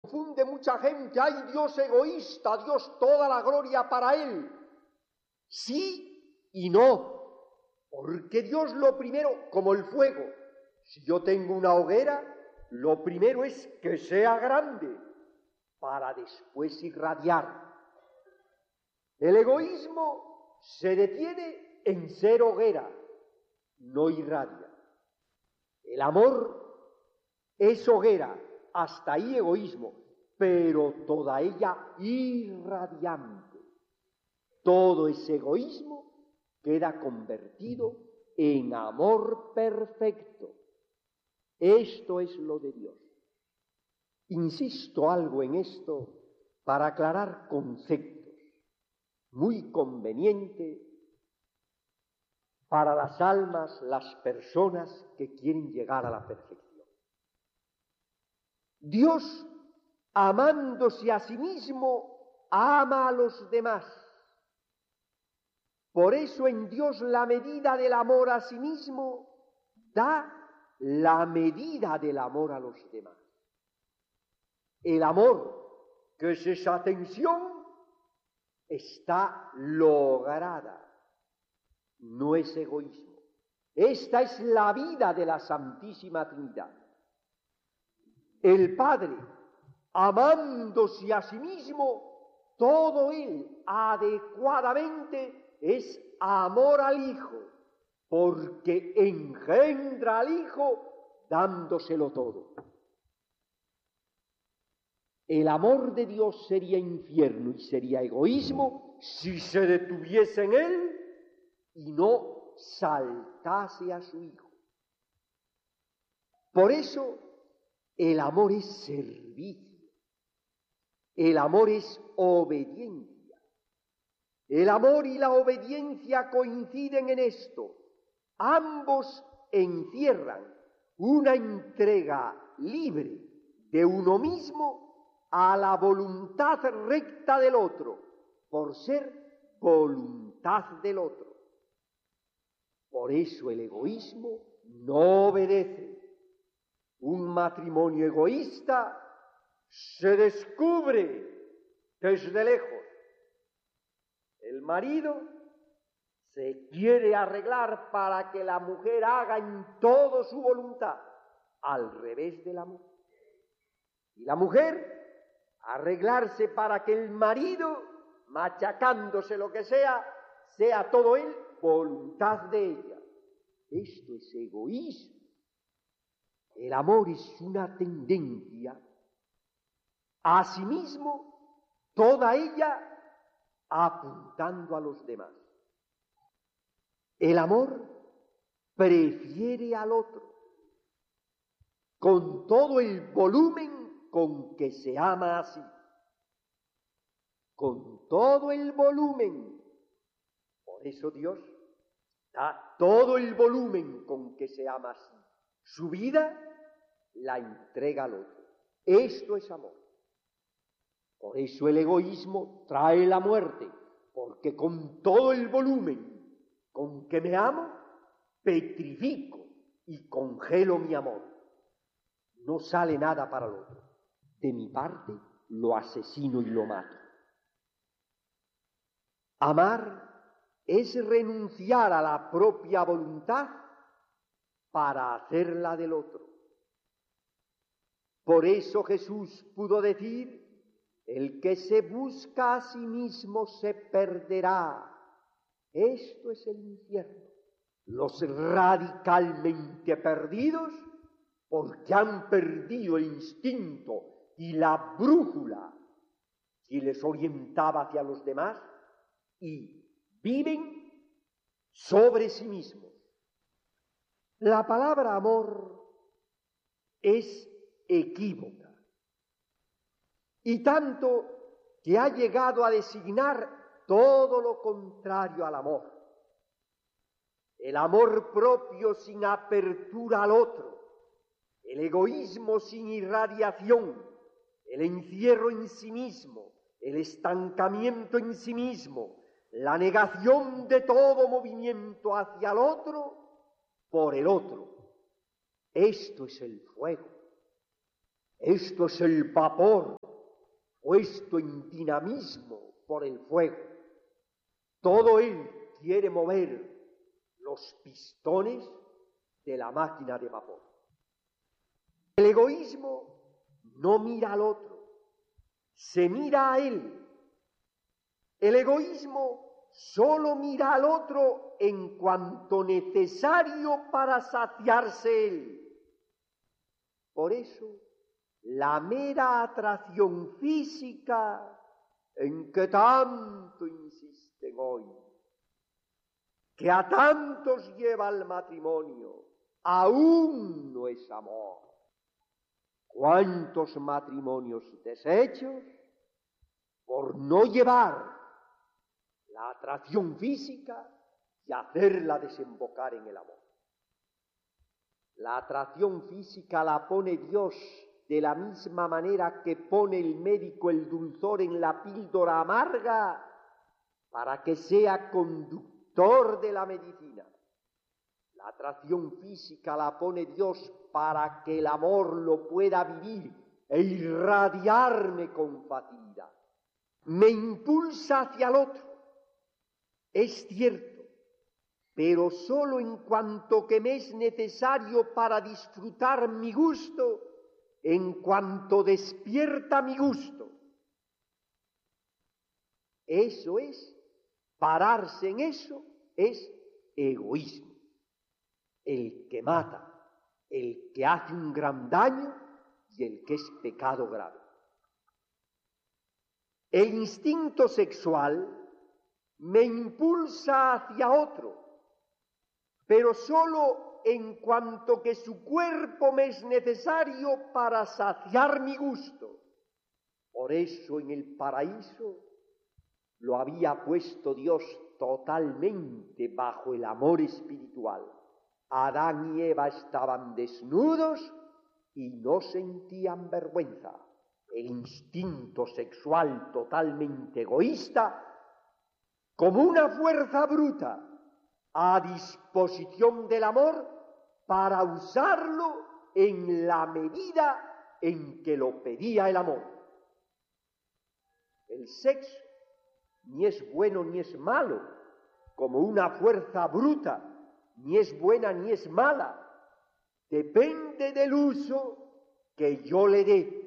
confunde mucha gente. ¡Ay, Dios egoísta! ¡Dios toda la gloria para Él! Sí y no. Porque Dios lo primero, como el fuego, si yo tengo una hoguera, lo primero es que sea grande para después irradiar. El egoísmo se detiene en ser hoguera, no irradia. El amor es hoguera, hasta ahí egoísmo, pero toda ella irradiante. Todo ese egoísmo queda convertido en amor perfecto. Esto es lo de Dios. Insisto algo en esto para aclarar conceptos, muy conveniente para las almas, las personas que quieren llegar a la perfección. Dios, amándose a sí mismo, ama a los demás. Por eso en Dios la medida del amor a sí mismo da la medida del amor a los demás. El amor, que es esa atención, está lograda, no es egoísmo. Esta es la vida de la Santísima Trinidad. El Padre, amándose a sí mismo, todo él adecuadamente es amor al Hijo, porque engendra al Hijo dándoselo todo. El amor de Dios sería infierno y sería egoísmo si se detuviese en Él y no saltase a su Hijo. Por eso el amor es servicio, el amor es obediencia. El amor y la obediencia coinciden en esto. Ambos encierran una entrega libre de uno mismo a la voluntad recta del otro, por ser voluntad del otro. Por eso el egoísmo no obedece. Un matrimonio egoísta se descubre desde lejos. El marido se quiere arreglar para que la mujer haga en todo su voluntad, al revés del amor. Y la mujer arreglarse para que el marido, machacándose lo que sea todo él voluntad de ella. Esto es egoísmo. El amor es una tendencia a sí mismo, toda ella apuntando a los demás. El amor prefiere al otro con todo el volumen con que se ama así. Con todo el volumen. Por eso Dios da todo el volumen con que se ama así. Su vida la entrega al otro. Esto es amor. Por eso el egoísmo trae la muerte, porque con todo el volumen con que me amo, petrifico y congelo mi amor. No sale nada para el otro. De mi parte, lo asesino y lo mato. Amar es renunciar a la propia voluntad para hacerla del otro. Por eso Jesús pudo decir: el que se busca a sí mismo se perderá. Esto es el infierno. Los radicalmente perdidos, porque han perdido el instinto y la brújula que les orientaba hacia los demás, y viven sobre sí mismos. La palabra amor es equívoca, y tanto que ha llegado a designar todo lo contrario al amor. El amor propio sin apertura al otro, el egoísmo sin irradiación, el encierro en sí mismo, el estancamiento en sí mismo, la negación de todo movimiento hacia el otro por el otro. Esto es el fuego. Esto es el vapor puesto en dinamismo por el fuego. Todo él quiere mover los pistones de la máquina de vapor. El egoísmo no mira al otro, se mira a él. El egoísmo solo mira al otro en cuanto necesario para saciarse él. Por eso, la mera atracción física en que tanto insisten hoy, que a tantos lleva al matrimonio, aún no es amor. ¿Cuántos matrimonios deshechos por no llevar la atracción física y hacerla desembocar en el amor? La atracción física la pone Dios de la misma manera que pone el médico el dulzor en la píldora amarga para que sea conductor de la medicina. La atracción física la pone Dios para que el amor lo pueda vivir e irradiarme con facilidad. Me impulsa hacia el otro, es cierto, pero solo en cuanto que me es necesario para disfrutar mi gusto, en cuanto despierta mi gusto. Eso es, pararse en eso es egoísmo. El que mata, el que hace un gran daño y el que es pecado grave. El instinto sexual me impulsa hacia otro, pero solo en cuanto que su cuerpo me es necesario para saciar mi gusto. Por eso en el paraíso lo había puesto Dios totalmente bajo el amor espiritual. Adán y Eva estaban desnudos y no sentían vergüenza. El instinto sexual totalmente egoísta, como una fuerza bruta, a disposición del amor para usarlo en la medida en que lo pedía el amor. El sexo ni es bueno ni es malo, como una fuerza bruta, ni es buena ni es mala, depende del uso que yo le dé.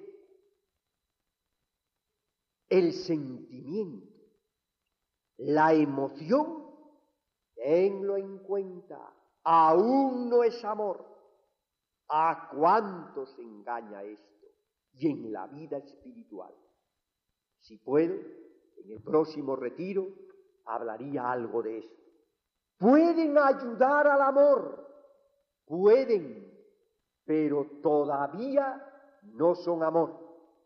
El sentimiento, la emoción, tenlo en cuenta, aún no es amor. ¿A cuántos engaña esto? Y en la vida espiritual. Si puedo, en el próximo retiro hablaría algo de esto. Pueden ayudar al amor, pueden, pero todavía no son amor.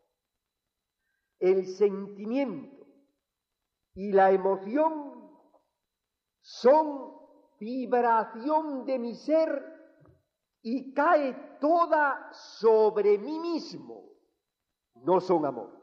El sentimiento y la emoción son vibración de mi ser y cae toda sobre mí mismo. No son amor.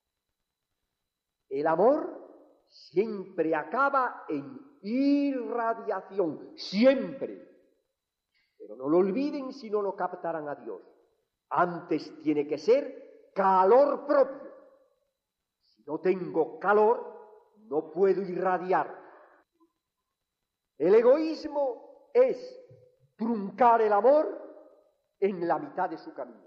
El amor siempre acaba en irradiación, siempre. Pero no lo olviden si no lo captarán a Dios. Antes tiene que ser calor propio. Si no tengo calor, no puedo irradiar. El egoísmo es truncar el amor en la mitad de su camino.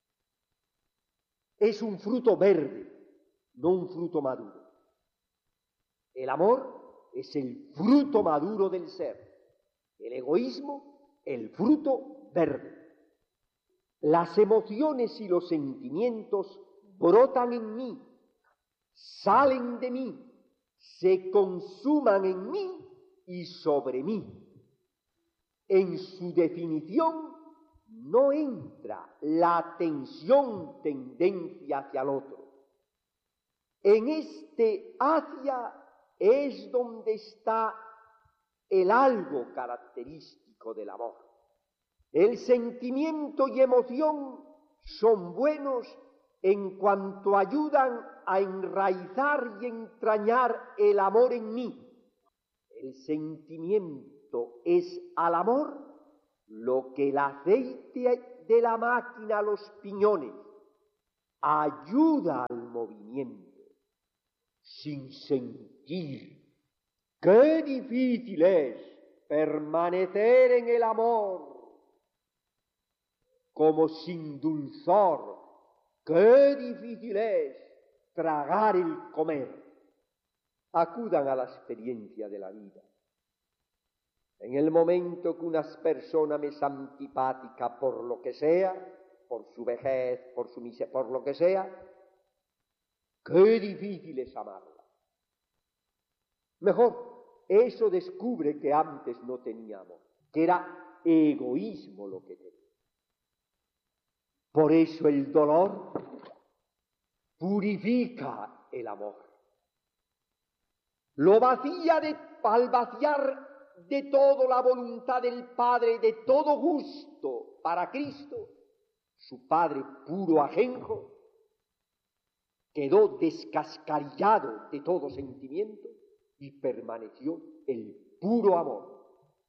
Es un fruto verde, no un fruto maduro. El amor es el fruto maduro del ser. El egoísmo, el fruto verde. Las emociones y los sentimientos brotan en mí, salen de mí, se consuman en mí y sobre mí. En su definición no entra la tendencia hacia el otro. En este hacia es donde está el algo característico del amor. El sentimiento y emoción son buenos en cuanto ayudan a enraizar y entrañar el amor en mí. El sentimiento es al amor lo que el aceite de la máquina, los piñones, ayuda al movimiento, sin sentir. Qué difícil es permanecer en el amor, como sin dulzor. Qué difícil es tragar el comer. Acudan a la experiencia de la vida. En el momento que una persona me es antipática por lo que sea, por su vejez, por su miseria, por lo que sea, qué difícil es amarla. Mejor, eso descubre que antes no teníamos, que era egoísmo lo que tenía. Por eso el dolor purifica el amor. Lo vacía al vaciar de todo la voluntad del Padre, de todo gusto para Cristo, su Padre puro ajenjo, quedó descascarillado de todo sentimiento y permaneció el puro amor.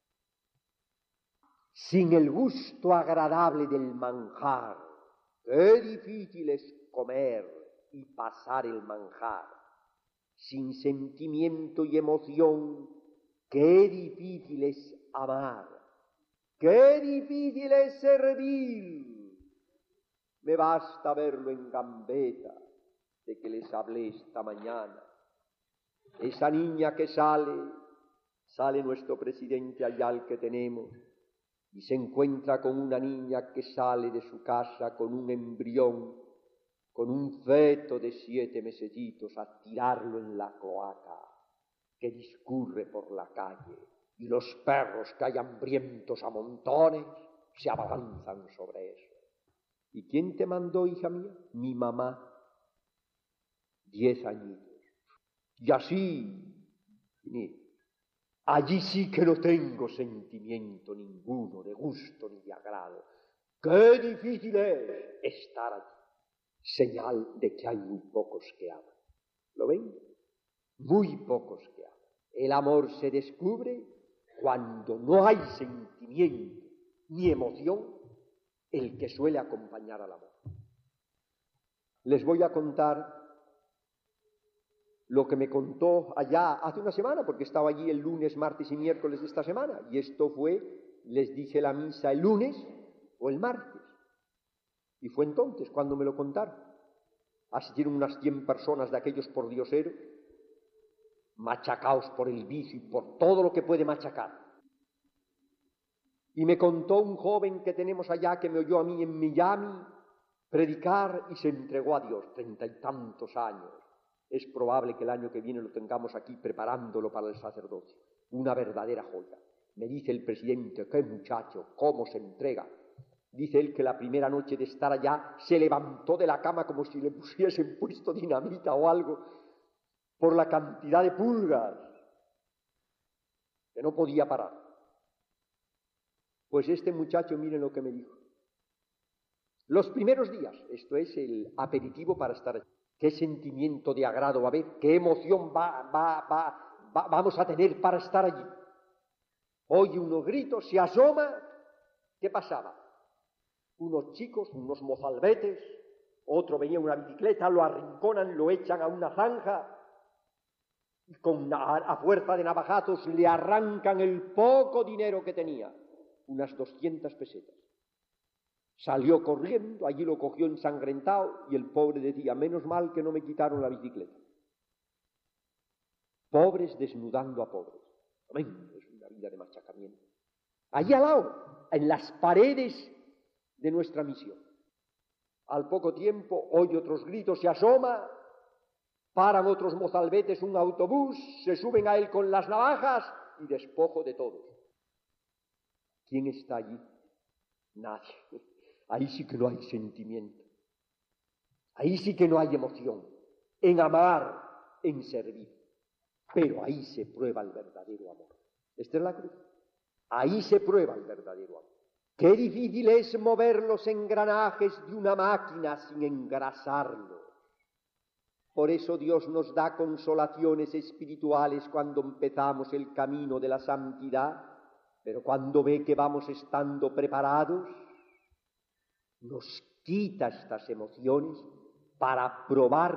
Sin el gusto agradable del manjar, qué difícil es comer y pasar el manjar. Sin sentimiento y emoción, qué difícil es amar, qué difícil es servir. Me basta verlo en Gambetta, de que les hablé esta mañana. Esa niña que sale nuestro presidente allá al que tenemos, y se encuentra con una niña que sale de su casa con un embrión, con un feto de 7 mesecitos, a tirarlo en la cloaca que discurre por la calle, y los perros que hay hambrientos a montones se abalanzan sobre eso. ¿Y quién te mandó, hija mía? Mi mamá, 10 añitos. Y así, allí sí que no tengo sentimiento ninguno, de gusto ni de agrado. ¡Qué difícil es estar allí! Señal de que hay muy pocos que aman. ¿Lo ven? Muy pocos que aman. El amor se descubre cuando no hay sentimiento ni emoción, el que suele acompañar al amor. Les voy a contar lo que me contó allá hace una semana, porque estaba allí el lunes, martes y miércoles de esta semana, y esto fue, les dije la misa el lunes o el martes, y fue entonces cuando me lo contaron. Asistieron unas 100 personas de aquellos pordioseros, machacaos por el vicio y por todo lo que puede machacar. Y me contó un joven que tenemos allá, que me oyó a mí en Miami predicar y se entregó a Dios, 30 y tantos años. Es probable que el año que viene lo tengamos aquí preparándolo para el sacerdocio. Una verdadera joya. Me dice el presidente, qué muchacho, cómo se entrega. Dice él que la primera noche de estar allá se levantó de la cama como si le pusiesen puesto dinamita o algo, por la cantidad de pulgas, que no podía parar. Pues este muchacho, miren lo que me dijo. Los primeros días, esto es el aperitivo para estar allí. ¿Qué sentimiento de agrado va a haber? ¿Qué emoción vamos a tener para estar allí? Oye unos gritos, se asoma. ¿Qué pasaba? Unos chicos, unos mozalbetes, otro venía en una bicicleta, lo arrinconan, lo echan a una zanja y a fuerza de navajazos le arrancan el poco dinero que tenía, unas 200 pesetas. Salió corriendo, allí lo cogió ensangrentado y el pobre decía, menos mal que no me quitaron la bicicleta. Pobres desnudando a pobres. Amén, es una vida de machacamiento. Allí al lado, en las paredes de nuestra misión. Al poco tiempo oye otros gritos, se asoma, paran otros mozalbetes un autobús, se suben a él con las navajas y despojo de todos. ¿Quién está allí? Nadie. Ahí sí que no hay sentimiento. Ahí sí que no hay emoción. En amar, en servir. Pero ahí se prueba el verdadero amor. Esta es la cruz. Ahí se prueba el verdadero amor. Qué difícil es mover los engranajes de una máquina sin engrasarlos. Por eso Dios nos da consolaciones espirituales cuando empezamos el camino de la santidad, pero cuando ve que vamos estando preparados, nos quita estas emociones para probar